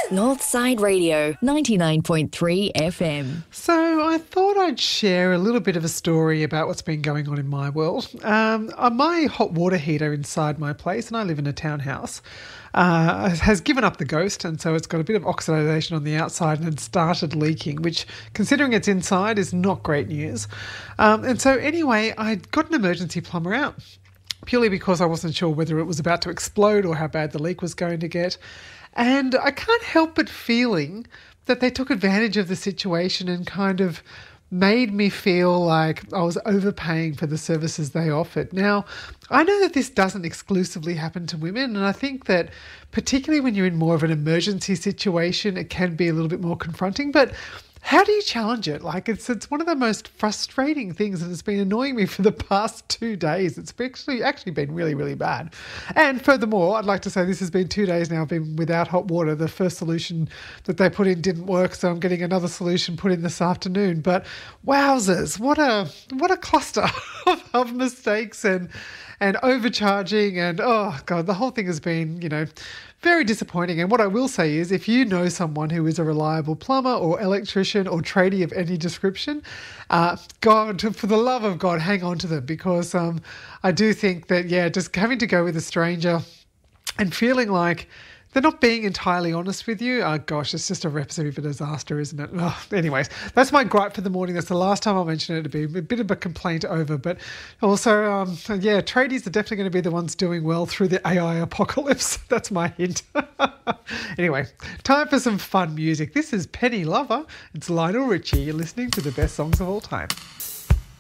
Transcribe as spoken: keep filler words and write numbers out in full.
Northside Radio, ninety-nine point three F M. So I thought I'd share a little bit of a story about what's been going on in my world. Um, uh, my hot water heater inside my place, and I live in a townhouse, uh, has given up the ghost, and so it's got a bit of oxidisation on the outside and it started leaking, which, considering it's inside, is not great news. Um, and so anyway, I got an emergency plumber out, purely because I wasn't sure whether it was about to explode or how bad the leak was going to get. And I can't help but feeling that they took advantage of the situation and kind of made me feel like I was overpaying for the services they offered. Now, I know that this doesn't exclusively happen to women, and I think that particularly when you're in more of an emergency situation, it can be a little bit more confronting, but how do you challenge it? Like, it's it's one of the most frustrating things, and it's been annoying me for the past two days. It's actually actually been really, really bad. And furthermore, I'd like to say this has been two days now I've been without hot water. The first solution that they put in didn't work, so I'm getting another solution put in this afternoon. But wowzers, what a what a cluster of, of mistakes and and overcharging, and oh God, the whole thing has been, you know, very disappointing. And what I will say is, if you know someone who is a reliable plumber or electrician or tradie of any description, uh, God, for the love of God, hang on to them, because um, I do think that, yeah, just having to go with a stranger and feeling like they're not being entirely honest with you, oh gosh, it's just a recipe for disaster, isn't it? Oh, anyways, that's my gripe for the morning. That's the last time I'll mention it. It'll be a bit of a complaint over, but also, um, yeah, tradies are definitely going to be the ones doing well through the A I apocalypse. That's my hint. Anyway, time for some fun music. This is Penny Lover. It's Lionel Richie. You're listening to the best songs of all time.